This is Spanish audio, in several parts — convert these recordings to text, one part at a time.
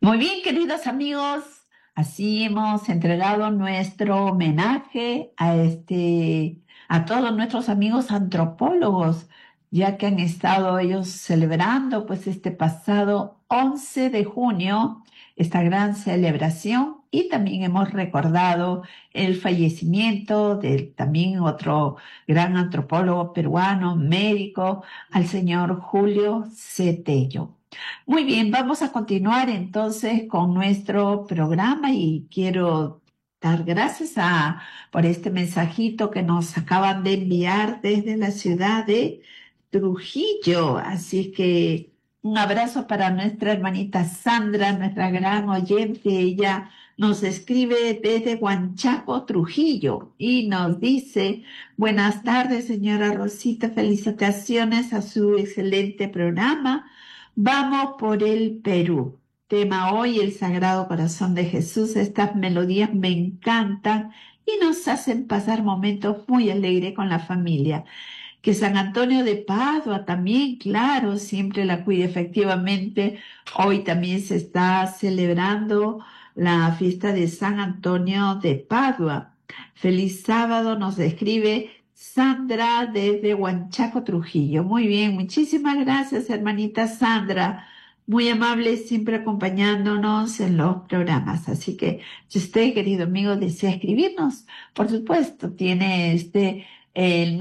Muy bien, queridos amigos, así hemos entregado nuestro homenaje a todos nuestros amigos antropólogos, ya que han estado ellos celebrando, pues, este pasado 11 de junio, esta gran celebración, y también hemos recordado el fallecimiento de también otro gran antropólogo peruano, médico, al señor Julio Cetello. Muy bien, vamos a continuar entonces con nuestro programa y quiero dar gracias por este mensajito que nos acaban de enviar desde la ciudad de Trujillo. Así que un abrazo para nuestra hermanita Sandra, nuestra gran oyente. Ella nos escribe desde Huanchaco, Trujillo, y nos dice: buenas tardes, señora Rosita, felicitaciones a su excelente programa. Vamos por el Perú. Tema hoy, el Sagrado Corazón de Jesús. Estas melodías me encantan y nos hacen pasar momentos muy alegres con la familia. Que San Antonio de Padua también, claro, siempre la cuide. Efectivamente, hoy también se está celebrando la fiesta de San Antonio de Padua. Feliz sábado, nos escribe Sandra desde Huanchaco, Trujillo. Muy bien, muchísimas gracias, hermanita Sandra. Muy amable, siempre acompañándonos en los programas. Así que, si usted, querido amigo, desea escribirnos, por supuesto, tiene el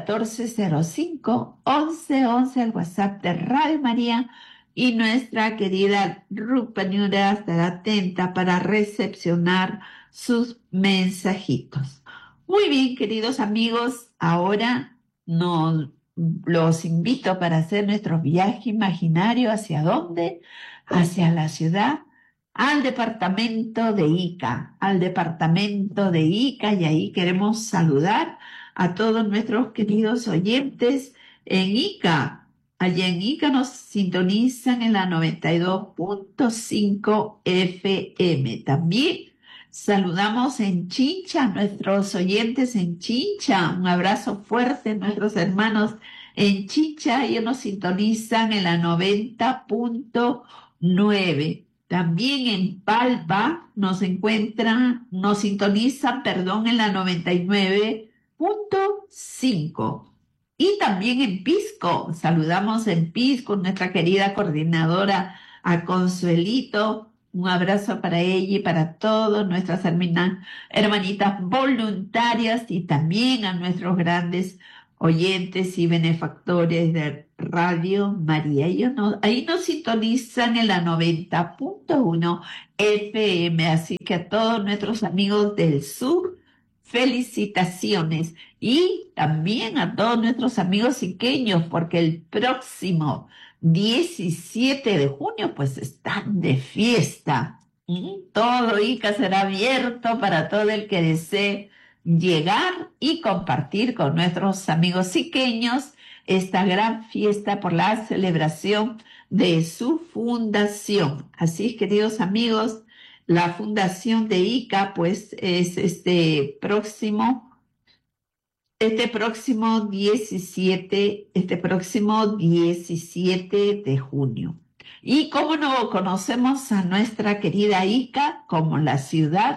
914-05-1111 al WhatsApp de Radio María, y nuestra querida Ruth Pañura estará atenta para recepcionar sus mensajitos. Muy bien, queridos amigos, ahora nos los invito para hacer nuestro viaje imaginario. ¿Hacia dónde? Hacia la ciudad, al departamento de Ica, y ahí queremos saludar a todos nuestros queridos oyentes en Ica. Allá en Ica nos sintonizan en la 92.5 FM. También saludamos en Chincha a nuestros oyentes en Chincha. Un abrazo fuerte a nuestros hermanos en Chincha. Ellos nos sintonizan en la 90.9. También en Palpa nos sintonizan, perdón, en la 99.5. Y también en Pisco, saludamos en Pisco, nuestra querida coordinadora, a Consuelito. Un abrazo para ella y para todas nuestras hermanitas voluntarias, y también a nuestros grandes oyentes y benefactores de Radio María. Ahí nos sintonizan en la 90.1 FM. Así que a todos nuestros amigos del sur, felicitaciones. Y también a todos nuestros amigos iqueños, porque el próximo 17 de junio pues están de fiesta. Todo Ica será abierto para todo el que desee llegar y compartir con nuestros amigos iqueños esta gran fiesta por la celebración de su fundación. Así es, queridos amigos, la fundación de Ica pues es este próximo 17 de junio. Y cómo no conocemos a nuestra querida Ica como la ciudad